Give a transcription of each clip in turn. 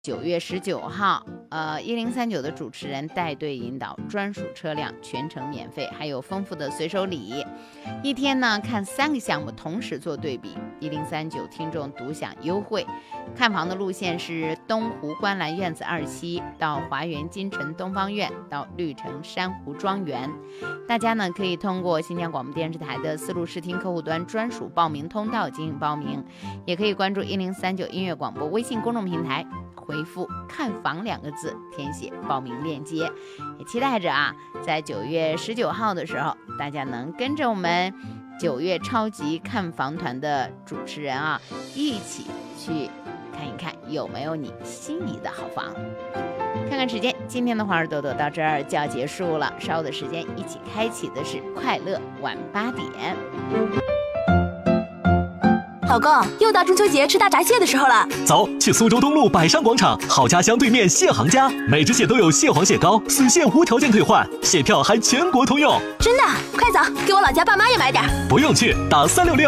9月19号，1039的主持人带队引导，专属车辆全程免费，还有丰富的随手礼。一天呢看3个项目同时做对比，1039听众独享优惠。看房的路线是东湖观澜院子2期到华园金城东方院到绿城珊瑚庄园。大家呢可以通过新疆广播电视台的丝路视听客户端专属报名通道进行报名，也可以关注1039音乐广播微信公众平台，回复看房2个字填写报名链接。也期待着在9月19号的时候，大家能跟着我们9月超级看房团的主持人一起去看一看有没有你心仪的好房。看看时间，今天的华尔朵朵到这儿就要结束了，稍后的时间一起开启的是快乐晚8点。 老公，又到中秋节吃大闸蟹的时候了， 走，去苏州东路百山广场好家乡对面蟹行家，每只蟹都有蟹黄蟹膏，死蟹无条件退换，蟹票还全国通用。 真的？快走，给我老家爸妈也买点。 不用去，打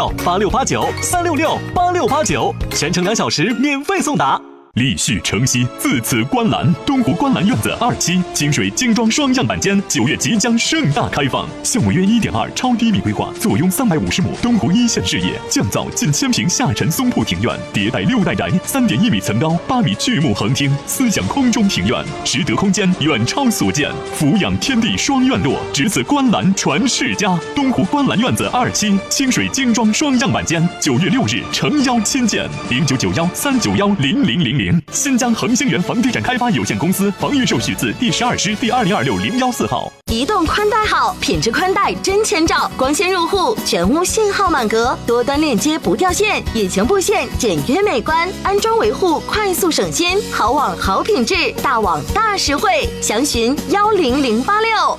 366-8689，366-8689，全程2小时免费送达。立旭城西自此观澜，东湖观澜院子2期清水精装双样板间9月即将盛大开放，项目约 1.2 超低密规划，坐拥350亩东湖一线视野，降噪近1000平下沉松铺庭院，迭代6代宅，3.1米层高，8米巨木横厅，思想空中庭院，实得空间远超所见，俯仰天地双院落，只此观澜传世家。东湖观澜院子2期清水精装双样板间9月6日诚邀亲见，0991-391-0000。新疆恒星源房地产开发有限公司房预售许字第12师第2026014号。 移动宽带好，品质宽带真千兆，光纤入户，全屋信号满格，多端链接不掉线，隐形布线简约美观，安装维护快速省心，好网好品质，大网大实惠，详询10086。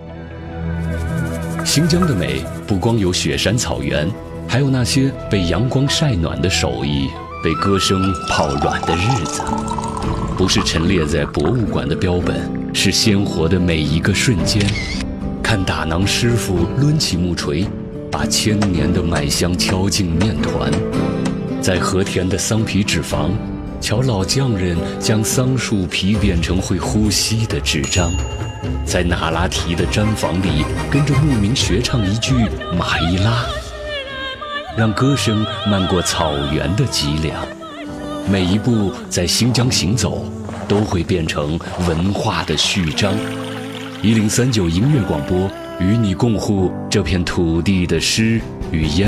新疆的美不光有雪山草原，还有那些被阳光晒暖的手艺，被歌声泡软的日子，不是陈列在博物馆的标本，是鲜活的每一个瞬间。看打囊师傅抡起木锤，把1000年的麦香敲进面团；在和田的桑皮纸坊，瞧老匠人将桑树皮变成会呼吸的纸张；在那拉提的毡房里，跟着牧民学唱一句马伊拉，让歌声漫过草原的脊梁。每一步在新疆行走，都会变成文化的序章。1039音乐广播与你共护这片土地的诗与烟。